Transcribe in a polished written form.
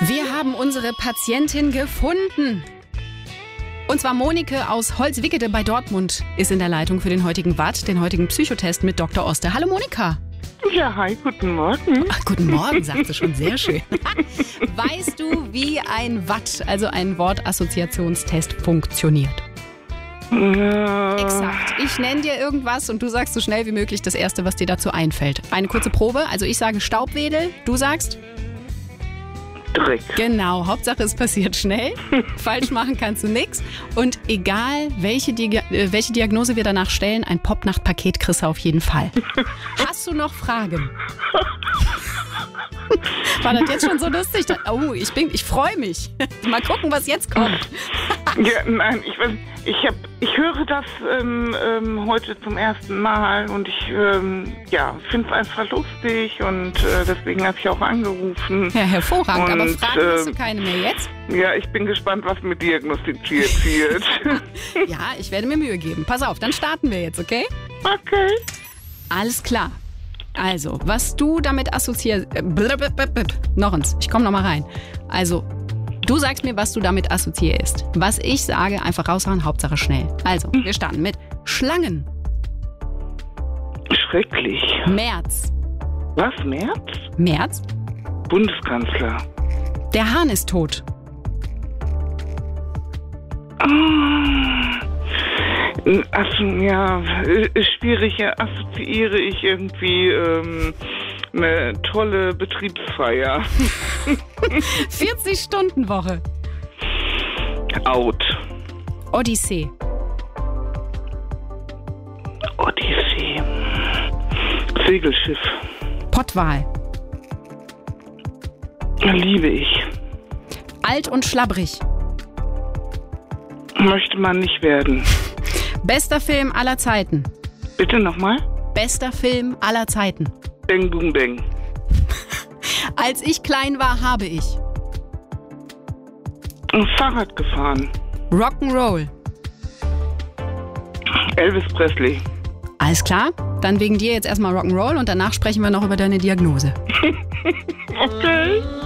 Wir haben unsere Patientin gefunden. Und zwar Monike aus Holzwickede bei Dortmund ist in der Leitung für den heutigen Watt, den heutigen Psychotest mit Dr. Oster. Hallo Monika. Ja, hi, guten Morgen. Ach, guten Morgen, sagt sie schon, sehr schön. Weißt du, wie ein Watt, also ein Wortassoziationstest, funktioniert? Exakt. Ich nenne dir irgendwas und du sagst so schnell wie möglich das Erste, was dir dazu einfällt. Eine kurze Probe, also ich sage Staubwedel, du sagst? Dreck. Genau, Hauptsache es passiert schnell. Falsch machen kannst du nichts. Und egal, welche Diagnose wir danach stellen, ein Popnacht-Paket kriegst du auf jeden Fall. Hast du noch Fragen? War das jetzt schon so lustig? Oh, ich freue mich. Mal gucken, was jetzt kommt. Ja, nein, ich höre das heute zum ersten Mal und ich finde es einfach lustig und deswegen habe ich auch angerufen. Ja, hervorragend, aber Fragen hast du keine mehr jetzt? Ja, ich bin gespannt, was mir diagnostiziert wird. Ja, ich werde mir Mühe geben. Pass auf, dann starten wir jetzt, okay? Okay. Alles klar. Also, was du damit assoziierst... Noch eins, ich komme noch mal rein. Also, du sagst mir, was du damit assoziierst. Was ich sage, einfach raushauen, Hauptsache schnell. Also, wir starten mit Schlangen. Schrecklich. März. Was, März? März? Bundeskanzler. Der Hahn ist tot. Achso, ja, schwierig assoziiere ich irgendwie eine tolle Betriebsfeier. 40-Stunden-Woche. Out. Odyssee. Odyssee. Segelschiff. Pottwal. Liebe ich. Alt und schlabbrig. Möchte man nicht werden. Bester Film aller Zeiten. Bitte nochmal? Bester Film aller Zeiten. Bang, boom, bang. Als ich klein war, habe ich Ein Fahrrad gefahren. Rock'n'Roll. Elvis Presley. Alles klar? Dann wegen dir jetzt erstmal Rock'n'Roll und danach sprechen wir noch über deine Diagnose. Okay.